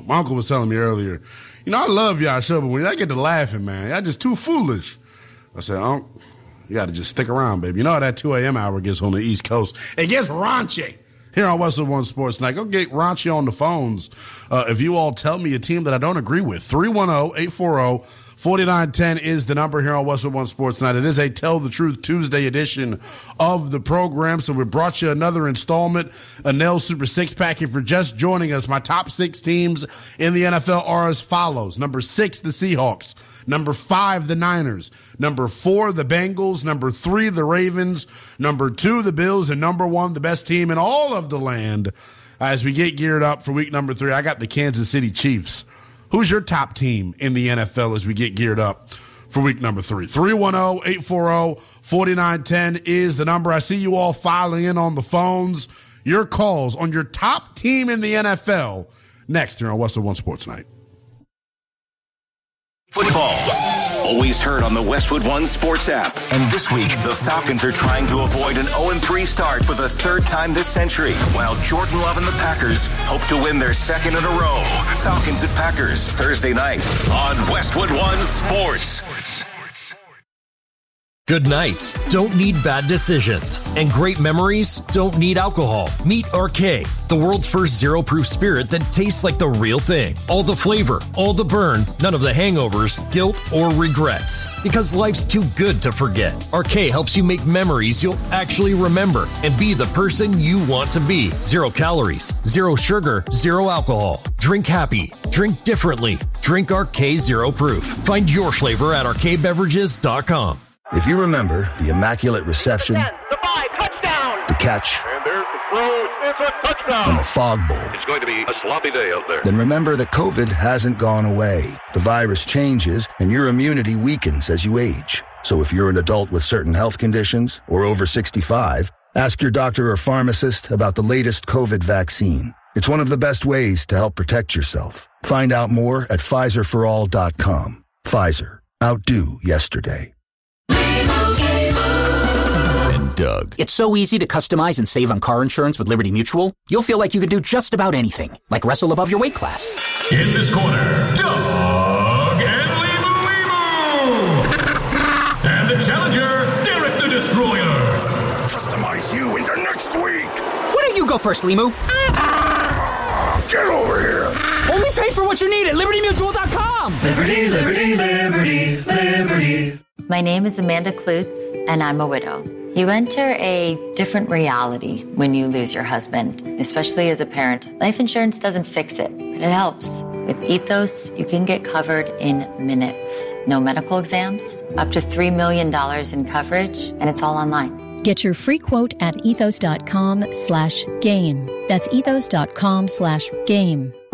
My uncle was telling me earlier, I love y'all show, but when I get to laughing, man, y'all just too foolish. I said, you got to just stick around, baby. You know how that 2 a.m. hour gets on the East Coast. It gets raunchy here on Westwood One Sports Night. Go get raunchy on the phones if you all tell me a team that I don't agree with. 310-840-4910 is the number here on Westwood One Sports Night. It is a Tell the Truth Tuesday edition of the program, so we brought you another installment, a Nail Super Six Pack. If you're just joining us, my top 6 teams in the NFL are as follows. Number 6, the Seahawks. Number 5, the Niners. Number 4, the Bengals. Number 3, the Ravens. Number 2, the Bills. And number 1, the best team in all of the land. As we get geared up for week number 3, I got the Kansas City Chiefs. Who's your top team in the NFL as we get geared up for week number 3? 310-840-4910 is the number. I see you all filing in on the phones. Your calls on your top team in the NFL next here on Westwood One Sports Night. Football, always heard on the Westwood One Sports app. And this week, the Falcons are trying to avoid an 0-3 start for the 3rd time this century, while Jordan Love and the Packers hope to win their 2nd in a row. Falcons at Packers, Thursday night on Westwood One Sports. Good nights don't need bad decisions, and great memories don't need alcohol. Meet RK, the world's first zero-proof spirit that tastes like the real thing. All the flavor, all the burn, none of the hangovers, guilt, or regrets. Because life's too good to forget. RK helps you make memories you'll actually remember and be the person you want to be. 0 calories, 0 sugar, 0 alcohol. Drink happy. Drink differently. Drink RK Zero Proof. Find your flavor at rkbeverages.com. If you remember the Immaculate Reception, 10, the 5, touchdown, the catch, and there's the throw, it's a touchdown, and the Fog Bowl, it's going to be a sloppy day out there. Then remember that COVID hasn't gone away. The virus changes, and your immunity weakens as you age. So if you're an adult with certain health conditions or over 65, ask your doctor or pharmacist about the latest COVID vaccine. It's one of the best ways to help protect yourself. Find out more at PfizerForAll.com. Pfizer. Outdo yesterday. Doug. It's so easy to customize and save on car insurance with Liberty Mutual. You'll feel like you could do just about anything, like wrestle above your weight class. In this corner, Doug and Limu. And the challenger, Derek the Destroyer. Customize you into next week. Why don't you go first, Limu? Get over here. Only pay for what you need at LibertyMutual.com. Liberty, liberty, liberty, liberty. My name is Amanda Klutz, and I'm a widow. You enter a different reality when you lose your husband, especially as a parent. Life insurance doesn't fix it, but it helps. With Ethos, you can get covered in minutes. No medical exams, up to $3 million in coverage, and it's all online. Get your free quote at ethos.com/game. That's ethos.com/game.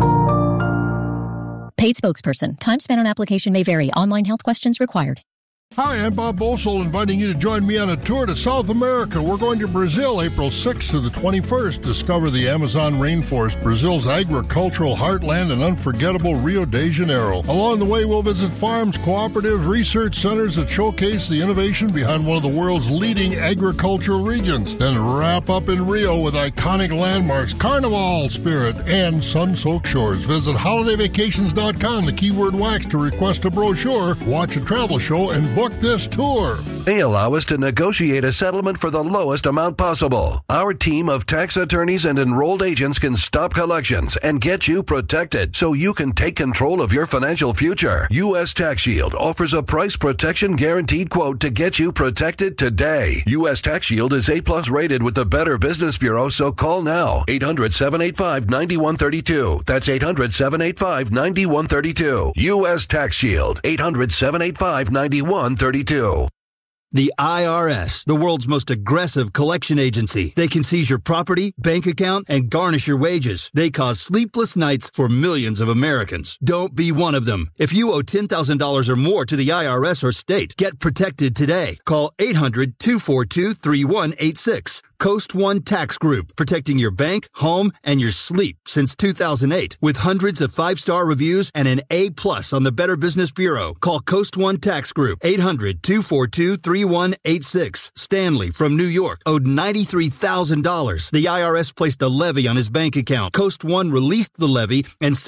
Paid spokesperson. Time spent on application may vary. Online health questions required. Hi, I'm Bob Bosel, inviting you to join me on a tour to South America. We're going to Brazil April 6th to the 21st. Discover the Amazon rainforest, Brazil's agricultural heartland, and unforgettable Rio de Janeiro. Along the way, we'll visit farms, cooperatives, research centers that showcase the innovation behind one of the world's leading agricultural regions. Then wrap up in Rio with iconic landmarks, Carnival Spirit, and sun-soaked shores. Visit holidayvacations.com, the keyword wax, to request a brochure, watch a travel show, and book this tour. They allow us to negotiate a settlement for the lowest amount possible. Our team of tax attorneys and enrolled agents can stop collections and get you protected so you can take control of your financial future. U.S. Tax Shield offers a price protection guaranteed quote to get you protected today. U.S. Tax Shield is A+ rated with the Better Business Bureau, so call now. 800-785-9132. That's 800-785-9132. U.S. Tax Shield. 800-785-9132. The IRS, the world's most aggressive collection agency. They can seize your property, bank account, and garnish your wages. They cause sleepless nights for millions of Americans. Don't be one of them. If you owe $10,000 or more to the IRS or state, get protected today. Call 800-242-3186. Coast One Tax Group, protecting your bank, home, and your sleep since 2008. With hundreds of 5-star reviews and an A+ on the Better Business Bureau. Call Coast One Tax Group, 800-242-3186. Stanley from New York owed $93,000. The IRS placed a levy on his bank account. Coast One released the levy and